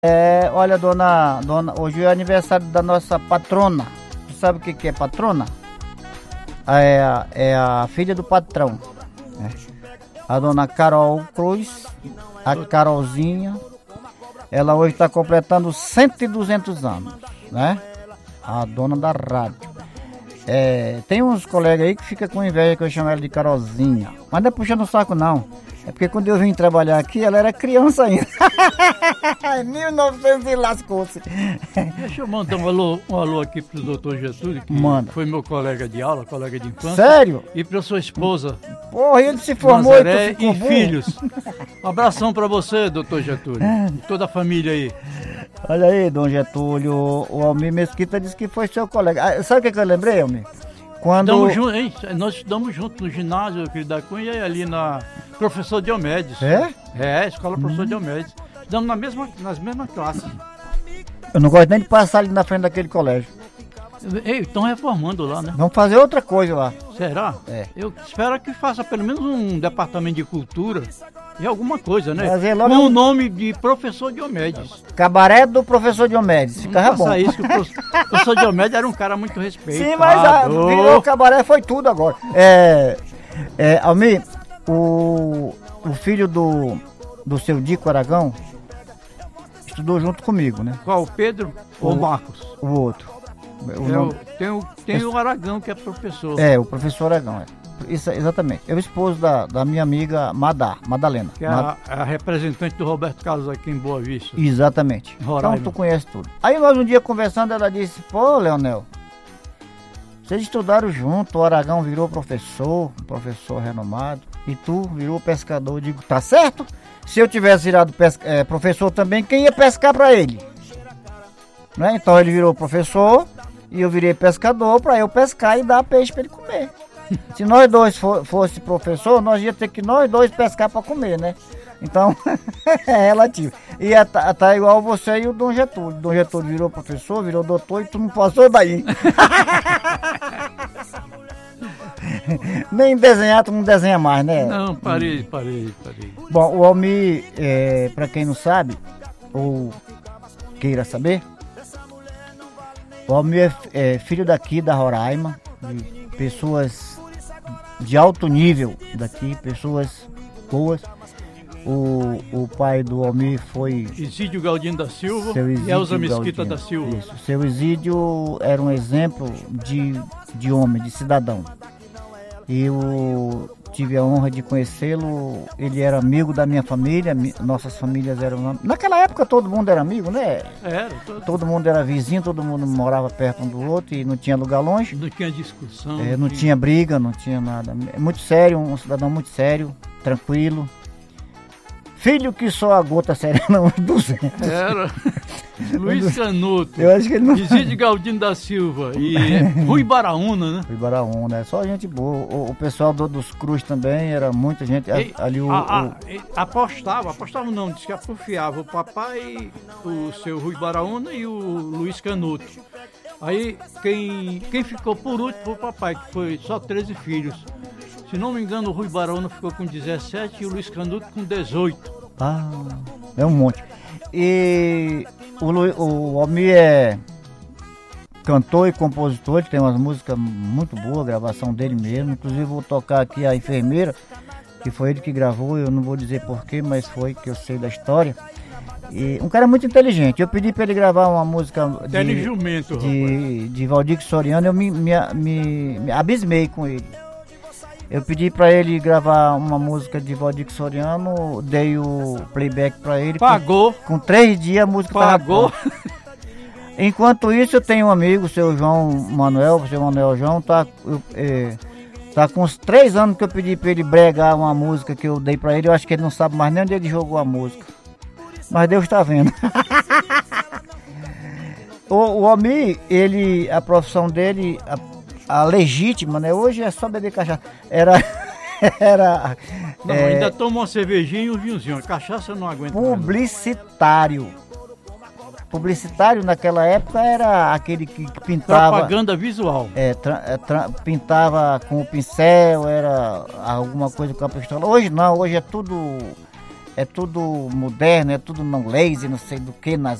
Olha, dona, hoje é aniversário da nossa patrona. Tu sabe o que é patrona? É a filha do patrão, né? A dona Carol Cruz, a Carolzinha. Ela hoje está completando 200 anos, né? A dona da rádio. Tem uns colegas aí que ficam com inveja que eu chamo ela de Carolzinha. Mas não é puxando o saco, não. É porque quando eu vim trabalhar aqui, ela era criança ainda. 1900 e lascou-se. Deixa eu mandar um alô aqui pro doutor Getúlio, que Manda. foi meu colega de aula, colega de infância. Sério? E pra sua esposa, Porra, ele se formou Nazaré, e tu ficou e bom? filhos. Um abração pra você, doutor Getúlio. E toda a família aí. Olha aí, Dom Getúlio, o Almir Mesquita disse que foi seu colega. Sabe o que eu lembrei, Almir? Quando... Estamos juntos, hein? Nós estudamos juntos no ginásio, querido da Cunha, e ali na Professor Diomedes. Escola Professor Diomedes. Estamos nas mesmas classes. Eu não gosto nem de passar ali na frente daquele colégio. Ei, estão reformando lá, né? Vamos fazer outra coisa lá. Será? Eu espero que faça pelo menos um departamento de cultura e alguma coisa, né? Fazer logo com o nome de Professor Diomedes. Cabaré do Professor Diomedes. Ficava bom. Isso, que o professor Diomedes era um cara muito respeitado. Sim, mas virou cabaré, foi tudo agora. Almir, o filho do seu Dico Aragão estudou junto comigo, né? Qual, o Pedro ou o Marcos? O outro. Tem o Aragão, que é professor. O professor Aragão, Isso, exatamente. É o esposo da minha amiga Madalena. Que é a representante do Roberto Carlos aqui em Boa Vista. Exatamente. Roraima. Então tu conhece tudo. Aí nós um dia conversando, ela disse: pô, Leonel, vocês estudaram junto, o Aragão virou professor, um professor renomado, e tu virou pescador. Eu digo, tá certo? Se eu tivesse virado professor também, quem ia pescar pra ele? Né? Então ele virou professor e eu virei pescador para eu pescar e dar peixe para ele comer. Se nós dois fosse professor, nós ia ter que nós dois pescar para comer, né? Então, é relativo. E tá igual você e o Dom Getúlio. Dom Getúlio virou professor, virou doutor e tu não passou daí. Nem desenhar, tu não desenha mais, né? Não, parei. Bom, o Almir, para quem não sabe, ou queira saber, o Almir é filho daqui da Roraima, de pessoas de alto nível daqui, pessoas boas. O pai do Almir foi... Isídio Galdino da Silva e Elza Mesquita da Silva. Isso. Seu Isídio era um exemplo de homem, de cidadão. Eu tive a honra de conhecê-lo. Ele era amigo da minha família, nossas famílias eram... Naquela época todo mundo era amigo, né? Todo mundo era vizinho, todo mundo morava perto um do outro e não tinha lugar longe. Não tinha discussão. Não tinha briga, não tinha nada. Muito sério, um cidadão muito sério, tranquilo. Filho que só a gota serena uns 200. Era Luiz Canuto, eu acho que ele não... Isídio Galdino da Silva e Rui Baraúna, né? Rui Baraúna, só gente boa. O pessoal dos Cruz também era muita gente. Apostava não, disse que aprofiava o papai, o seu Rui Baraúna e o Luiz Canuto. Aí quem ficou por último foi o papai, que foi só 13 filhos. Se não me engano, o Rui Baraúna ficou com 17 e o Luiz Canuto com 18. É um monte. E o Almir é cantor e compositor, ele tem umas músicas muito boas, gravação dele mesmo. Inclusive vou tocar aqui a Enfermeira, que foi ele que gravou, eu não vou dizer porquê, mas foi que eu sei da história. E um cara muito inteligente. Eu pedi para ele gravar uma música de Valdir Soriano, eu me abismei com ele. Eu pedi pra ele gravar uma música de Valdir Soriano, dei o playback pra ele. Pagou. Com 3 dias a música pagou. Tava pronta. Enquanto isso, eu tenho um amigo, o seu Manuel João, tá com uns 3 anos que eu pedi pra ele bregar uma música que eu dei pra ele. Eu acho que ele não sabe mais nem onde ele jogou a música. Mas Deus tá vendo. O Almir, a profissão dele... A legítima, né? Hoje é só beber cachaça. Ainda toma uma cervejinha e um vinhozinho. A cachaça eu não aguento. Publicitário. Publicitário naquela época era aquele que pintava... Propaganda visual. Pintava com o pincel, era alguma coisa com a pistola. Hoje não, hoje é tudo é tudo moderno, é tudo não laser, não sei do que, nas